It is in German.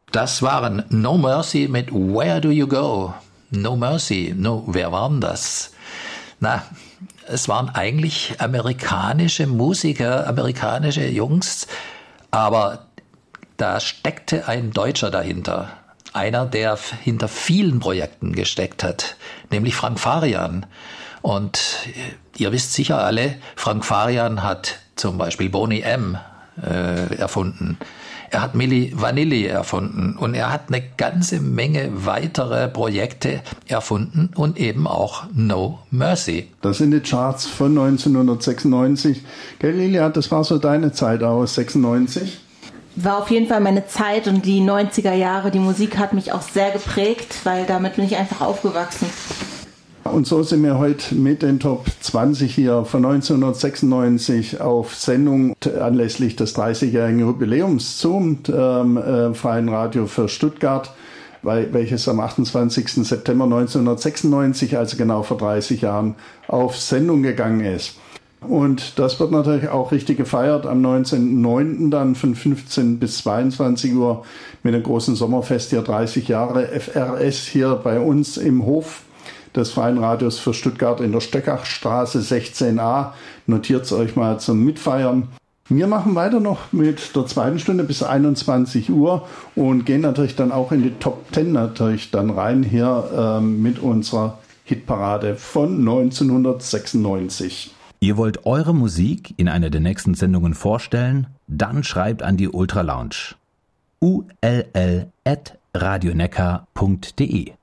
Das waren No Mercy mit Where Do You Go? No Mercy. No, wer war denn das? Na, es waren eigentlich amerikanische Musiker, amerikanische Jungs, aber da steckte ein Deutscher dahinter. Einer, der hinter vielen Projekten gesteckt hat, nämlich Frank Farian. Und ihr wisst sicher alle, Frank Farian hat zum Beispiel Boney M. Erfunden. Er hat Milli Vanilli erfunden und er hat eine ganze Menge weitere Projekte erfunden und eben auch No Mercy. Das sind die Charts von 1996. Gell, Lilia, das war so deine Zeit aus 96? War auf jeden Fall meine Zeit und die 90er Jahre. Die Musik hat mich auch sehr geprägt, weil damit bin ich einfach aufgewachsen. Und so sind wir heute mit den Top 20 hier von 1996 auf Sendung anlässlich des 30-jährigen Jubiläums zum Freien Radio für Stuttgart, welches am 28. September 1996, also genau vor 30 Jahren, auf Sendung gegangen ist. Und das wird natürlich auch richtig gefeiert am 19.09. dann von 15 bis 22 Uhr mit dem großen Sommerfest hier 30 Jahre FRS hier bei uns im Hof des Freien Radios für Stuttgart in der Stöckachstraße 16a. Notiert's euch mal zum Mitfeiern. Wir machen weiter noch mit der zweiten Stunde bis 21 Uhr und gehen natürlich dann auch in die Top 10 natürlich dann rein hier mit unserer Hitparade von 1996. Ihr wollt eure Musik in einer der nächsten Sendungen vorstellen? Dann schreibt an die Ultra Lounge. ull@radioneckar.de